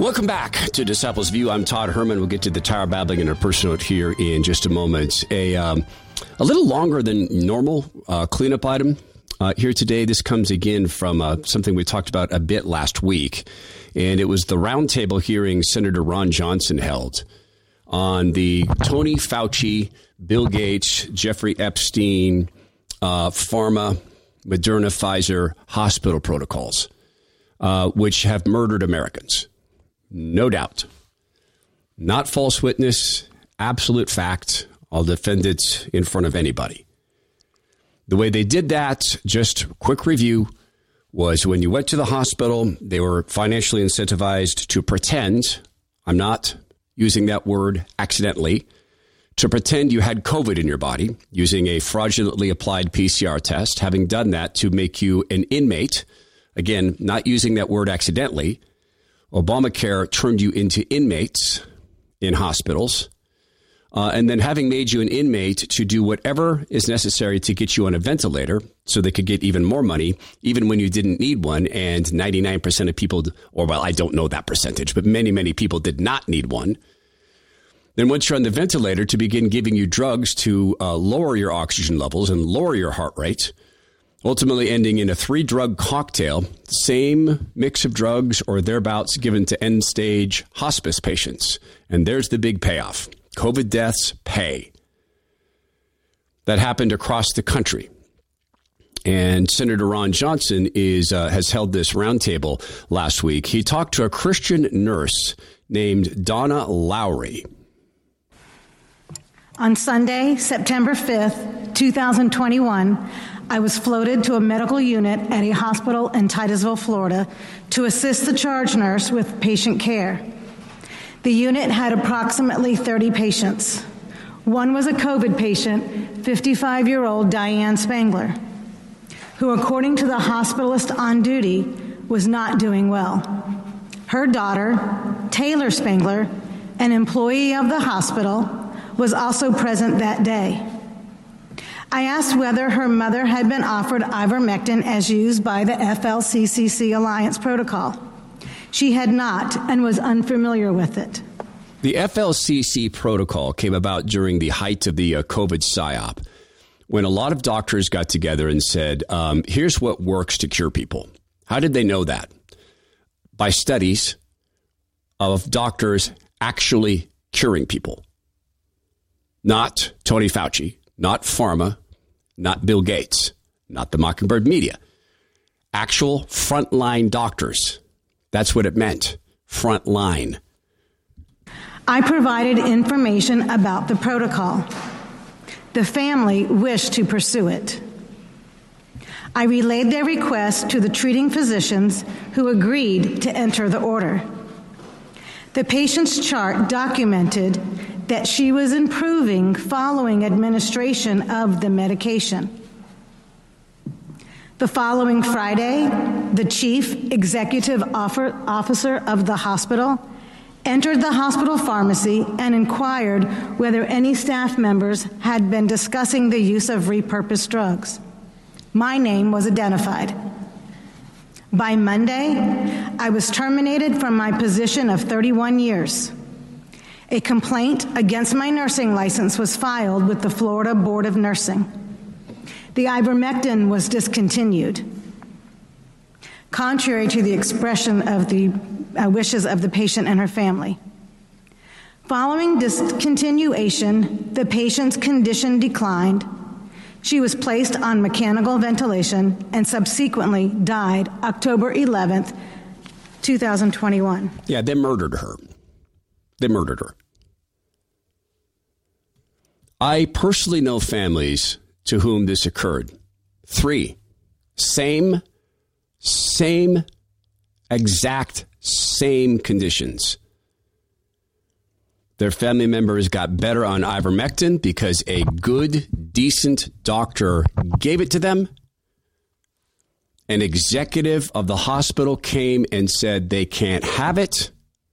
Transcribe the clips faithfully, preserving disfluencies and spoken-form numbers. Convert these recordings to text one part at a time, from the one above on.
Welcome back to Disciples View. I'm Todd Herman. We'll get to the Tower Babbling and our personal note here in just a moment. A um, a little longer than normal uh, cleanup item uh, here today. This comes again from uh, something we talked about a bit last week, and it was the roundtable hearing Senator Ron Johnson held on the Tony Fauci, Bill Gates, Jeffrey Epstein, uh, pharma, Moderna, Pfizer hospital protocols, uh, which have murdered Americans. No doubt. Not false witness, absolute fact. I'll defend it in front of anybody. The way they did that, just quick review, was when you went to the hospital, they were financially incentivized to pretend, I'm not using that word accidentally, to pretend you had COVID in your body using a fraudulently applied P C R test, having done that to make you an inmate. Again, not using that word accidentally. Obamacare turned you into inmates in hospitals, uh, and then having made you an inmate to do whatever is necessary to get you on a ventilator so they could get even more money, even when you didn't need one. And ninety-nine percent of people, or well, I don't know that percentage, but many, many people did not need one. Then once you're on the ventilator, to begin giving you drugs to uh, lower your oxygen levels and lower your heart rate, ultimately ending in a three-drug cocktail, same mix of drugs or thereabouts given to end-stage hospice patients. And there's the big payoff. COVID deaths pay. That happened across the country. And Senator Ron Johnson is uh, has held this roundtable last week. He talked to a Christian nurse named Donna Lowry. On Sunday, September fifth, twenty twenty-one, I was floated to a medical unit at a hospital in Titusville, Florida, to assist the charge nurse with patient care. The unit had approximately thirty patients. One was a COVID patient, fifty-five-year-old Diane Spangler, who, according to the hospitalist on duty, was not doing well. Her daughter, Taylor Spangler, an employee of the hospital, was also present that day. I asked whether her mother had been offered ivermectin as used by the F L C C C Alliance protocol. She had not and was unfamiliar with it. The F L C C protocol came about during the height of the uh, COVID psyop, when a lot of doctors got together and said, um, here's what works to cure people. How did they know that? By studies of doctors actually curing people. Not Tony Fauci, not pharma, not Bill Gates, not the Mockingbird media. Actual frontline doctors. That's what it meant. Frontline. I provided information about the protocol. The family wished to pursue it. I relayed their request to the treating physicians, who agreed to enter the order. The patient's chart documented that she was improving following administration of the medication. The following Friday, the chief executive officer of the hospital entered the hospital pharmacy and inquired whether any staff members had been discussing the use of repurposed drugs. My name was identified. By Monday, I was terminated from my position of thirty-one years. A complaint against my nursing license was filed with the Florida Board of Nursing. The ivermectin was discontinued, contrary to the expression of the uh, wishes of the patient and her family. Following discontinuation, the patient's condition declined. She was placed on mechanical ventilation and subsequently died October eleventh, twenty twenty-one. Yeah, they murdered her. They murdered her. I personally know families to whom this occurred. Three. Same, same, exact same conditions. Their family members got better on ivermectin because a good, decent doctor gave it to them. An executive of the hospital came and said they can't have it,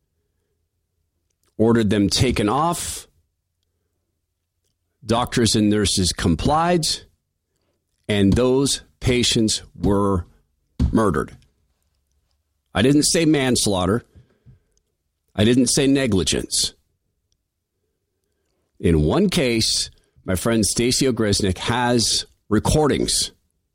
ordered them taken off. Doctors and nurses complied, and those patients were murdered. I didn't say manslaughter. I didn't say negligence. In one case, my friend Stacey Ogresnik has recordings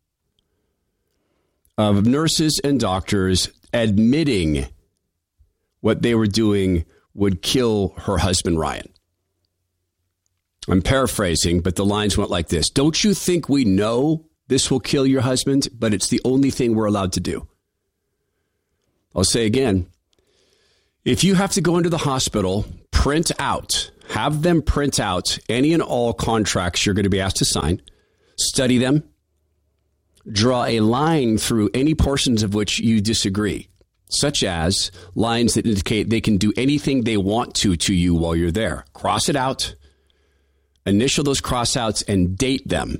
of nurses and doctors admitting what they were doing would kill her husband, Ryan. I'm paraphrasing, but the lines went like this. Don't you think we know this will kill your husband, but it's the only thing we're allowed to do? I'll say again, if you have to go into the hospital, print out, have them print out any and all contracts you're going to be asked to sign, study them, draw a line through any portions of which you disagree, such as lines that indicate they can do anything they want to to you while you're there. Cross it out, initial those crossouts, and date them.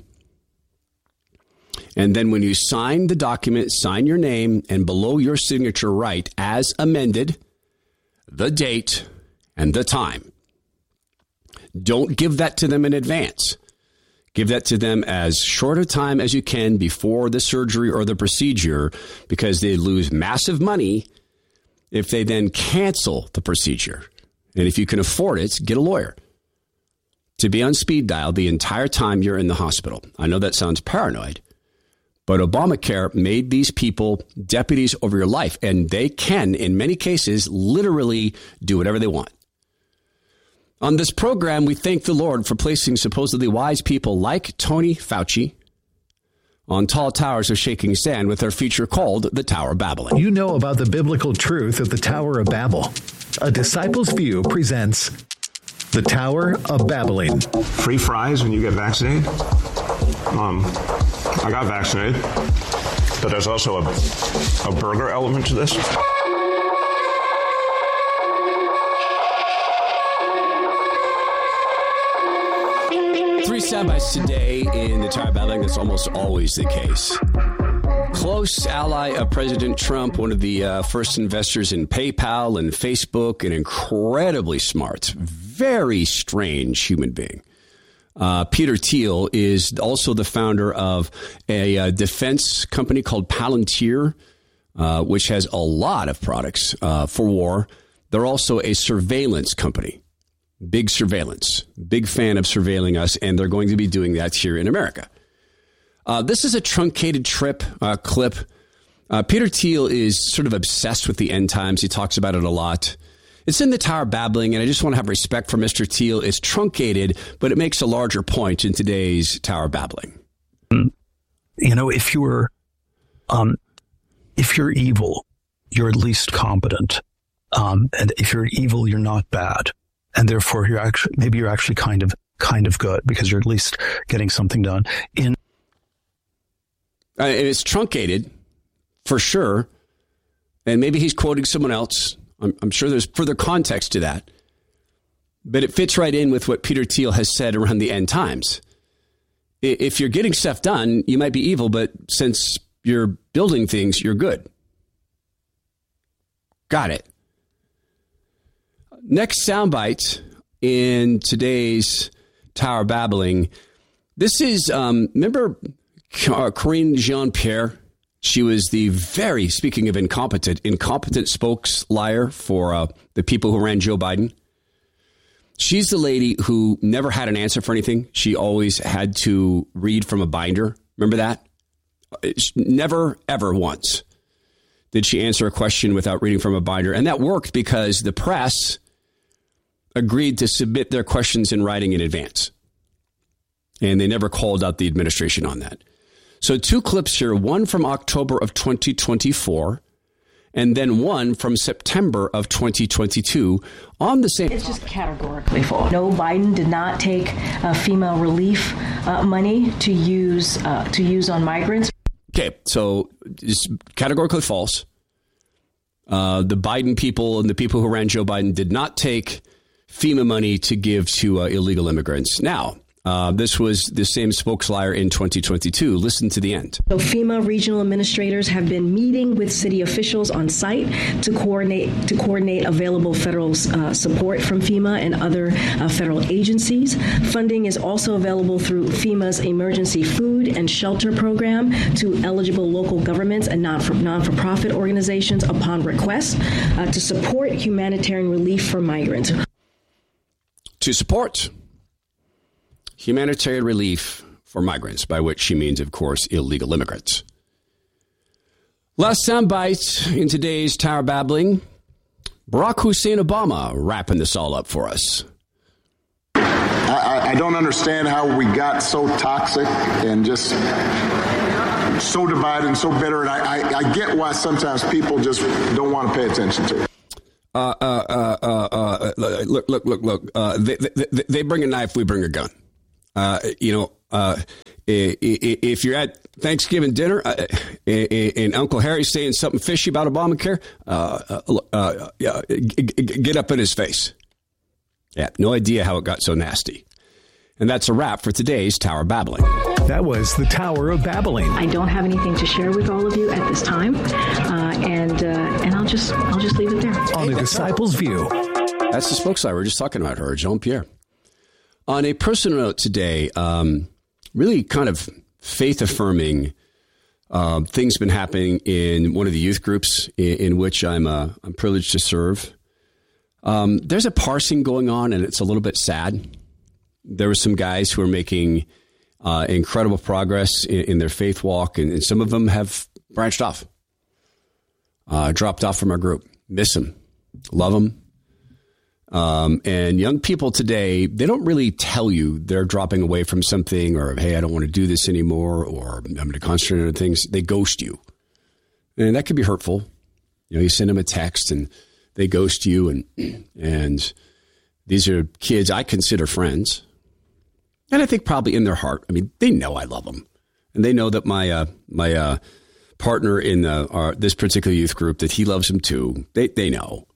And then when you sign the document, sign your name, and below your signature write, as amended, the date and the time. Don't give that to them in advance. Give that to them as short a time as you can before the surgery or the procedure, because they lose massive money if they then cancel the procedure. And if you can afford it, get a lawyer to be on speed dial the entire time you're in the hospital. I know that sounds paranoid, but Obamacare made these people deputies over your life, and they can, in many cases, literally do whatever they want. On this program, we thank the Lord for placing supposedly wise people like Tony Fauci on tall towers of shaking sand with our feature called The Tower of Babel. You know about the biblical truth of the Tower of Babel. A Disciple's View presents The Tower of Babbling. Free fries when you get vaccinated? Um, I got vaccinated, but there's also a, a burger element to this. Three soundbites today in the Tower of Babel. That's almost always the case. Close ally of President Trump, one of the uh, first investors in PayPal and Facebook, an incredibly smart, very strange human being. Uh, Peter Thiel is also the founder of a uh, defense company called Palantir, uh, which has a lot of products uh, for war. They're also a surveillance company. Big surveillance, big fan of surveilling us, and they're going to be doing that here in America. Uh, this is a truncated trip uh, clip. Uh, Peter Thiel is sort of obsessed with the end times. He talks about it a lot. It's in the Tower Babbling, and I just want to have respect for Mister Thiel. It's truncated, but it makes a larger point in today's Tower Babbling. You know, if you're, um, if you're evil, you're at least competent, um, and if you're evil, you're not bad. And therefore, you're actually maybe you're actually kind of kind of good because you're at least getting something done. In uh, it's truncated for sure, and maybe he's quoting someone else. I'm, I'm sure there's further context to that, but it fits right in with what Peter Thiel has said around the end times. If you're getting stuff done, you might be evil, but since you're building things, you're good. Got it. Next soundbite in today's Tower Babbling. This is, um, remember Karine Jean-Pierre? She was the very, speaking of incompetent, incompetent spokes liar for uh, the people who ran Joe Biden. She's the lady who never had an answer for anything. She always had to read from a binder. Remember that? Never, ever once did she answer a question without reading from a binder. And that worked because the press agreed to submit their questions in writing in advance. And they never called out the administration on that. So two clips here, one from October of twenty twenty-four, and then one from September of twenty twenty-two on the same. It's just categorically false. No, Biden did not take uh, FEMA relief uh, money to use uh, to use on migrants. Okay, so it's categorically false. Uh, the Biden people and the people who ran Joe Biden did not take FEMA money to give to uh, illegal immigrants. Now, Uh, this was the same spokeslier in twenty twenty-two. Listen to the end. So FEMA regional administrators have been meeting with city officials on site to coordinate to coordinate available federal uh, support from FEMA and other uh, federal agencies. Funding is also available through FEMA's Emergency Food and Shelter Program to eligible local governments and non for, non-for-profit organizations upon request uh, to support humanitarian relief for migrants. To support humanitarian relief for migrants, by which she means, of course, illegal immigrants. Last soundbite in today's Tower Babbling. Barack Hussein Obama wrapping this all up for us. I, I don't understand how we got so toxic and just so divided and so bitter. And I, I, I get why sometimes people just don't want to pay attention to it. Uh, uh, uh, uh, uh, look, look, look, look. Uh, they, they, they bring a knife, we bring a gun. Uh, you know, uh, if you're at Thanksgiving dinner uh, and Uncle Harry's saying something fishy about Obamacare, uh, uh, uh, get up in his face. Yeah, no idea how it got so nasty. And that's a wrap for today's Tower Babbling. That was the Tower of Babbling. I don't have anything to share with all of you at this time, uh, and uh, and I'll just I'll just leave it there. On a Disciple's View. That's the spokesman. We were just talking about her, Jean-Pierre. On a personal note today, um, really kind of faith-affirming uh, things been happening in one of the youth groups in, in which I'm uh, I'm privileged to serve. Um, there's a parsing going on, and it's a little bit sad. There were some guys who are making uh, incredible progress in, in their faith walk, and, and some of them have branched off, uh, dropped off from our group. Miss them, love them. Um, and young people today, they don't really tell you they're dropping away from something or, hey, I don't want to do this anymore, or I'm going to concentrate on things. They ghost you. And that can be hurtful. You know, you send them a text and they ghost you. And, and these are kids I consider friends. And I think probably in their heart, I mean, they know I love them. And they know that my, uh, my, uh, partner in the, our, this particular youth group, that he loves them too. They, they know.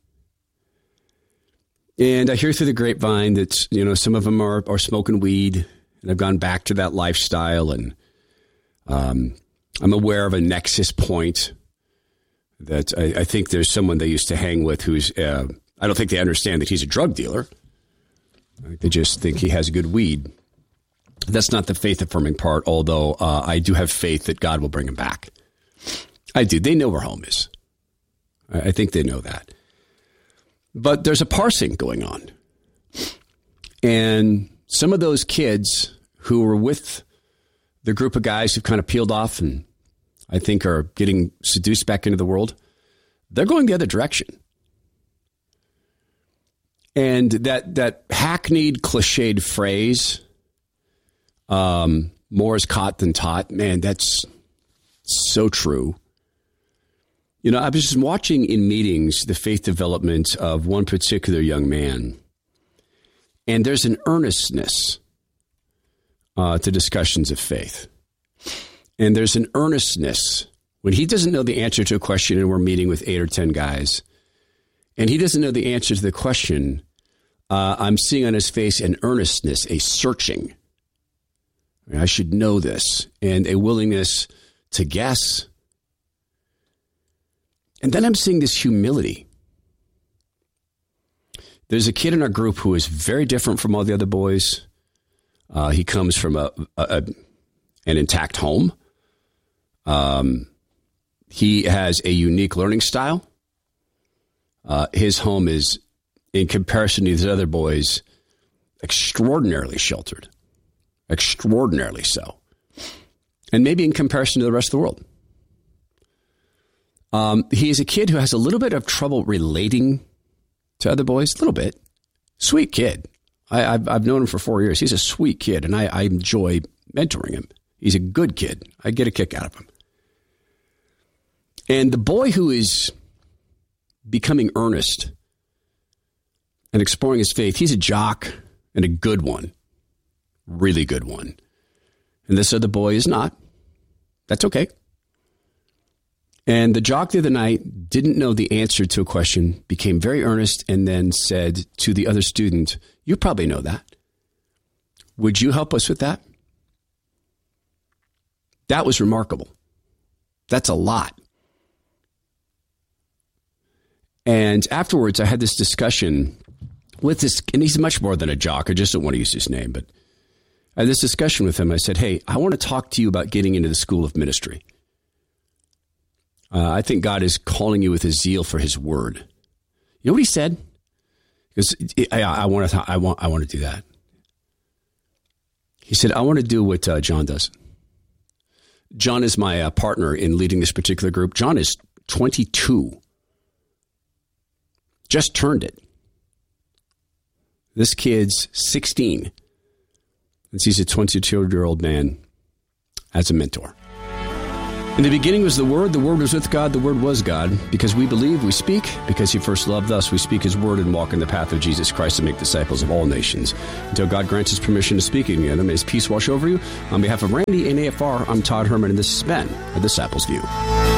And I hear through the grapevine that, you know, some of them are, are smoking weed and have gone back to that lifestyle. And um, I'm aware of a nexus point that I, I think there's someone they used to hang with who's, uh, I don't think they understand that he's a drug dealer. I think they just think he has good weed. That's not the faith affirming part, although uh, I do have faith that God will bring him back. I do. They know where home is. I, I think they know that. But there's a parsing going on. And some of those kids who were with the group of guys who've kind of peeled off and I think are getting seduced back into the world, they're going the other direction. And that that hackneyed, cliched phrase, um, more is caught than taught, man, that's so true. You know, I was just watching in meetings the faith development of one particular young man, and there's an earnestness uh, to discussions of faith. And there's an earnestness when he doesn't know the answer to a question and we're meeting with eight or ten guys, and he doesn't know the answer to the question, uh, I'm seeing on his face an earnestness, a searching. I mean, I should know this, and a willingness to guess. And then I'm seeing this humility. There's a kid in our group who is very different from all the other boys. Uh, he comes from a, a, a an intact home. Um, he has a unique learning style. Uh, his home is, in comparison to these other boys, extraordinarily sheltered. Extraordinarily so. And maybe in comparison to the rest of the world. Um, he's a kid who has a little bit of trouble relating to other boys. A little bit. Sweet kid. I, I've, I've known him for four years. He's a sweet kid, and I, I enjoy mentoring him. He's a good kid. I get a kick out of him. And the boy who is becoming earnest and exploring his faith, he's a jock and a good one. Really good one. And this other boy is not. That's okay. And the jock the other night didn't know the answer to a question, became very earnest, and then said to the other student, you probably know that. Would you help us with that? That was remarkable. That's a lot. And afterwards, I had this discussion with this, and he's much more than a jock. I just don't want to use his name, but I had this discussion with him. I said, hey, I want to talk to you about getting into the school of ministry. Uh, I think God is calling you with a zeal for his word. You know what he said? Because I, I want to, I want, I want to do that. He said, I want to do what uh, John does. John is my uh, partner in leading this particular group. John is twenty-two. Just turned it. This kid's sixteen. And sees a twenty-two-year-old man as a mentor. In the beginning was the Word. The Word was with God. The Word was God. Because we believe, we speak. Because he first loved us, we speak his word and walk in the path of Jesus Christ and make disciples of all nations. Until God grants his permission to speak again, may his peace wash over you. On behalf of Randy and A F R, I'm Todd Herman, and this has been A Disciples View.